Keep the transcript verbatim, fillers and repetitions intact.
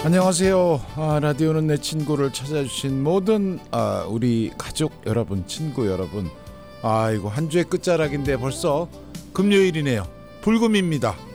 안녕하세요. 아, 라디오는 내 친구를 찾아주신 모든 아, 우리 가족 여러분, 친구 여러분. 아이고, 한 주의 끝자락인데 벌써 금요일이네요. 불금입니다.